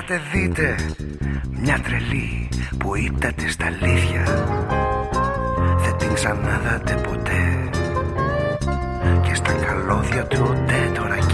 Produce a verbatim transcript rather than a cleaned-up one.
Πάτε δείτε μια τρελή που ήτατε στα αλήθεια. Δεν την ξανάδατε ποτέ. Και στα καλώδια του οτέ τώρα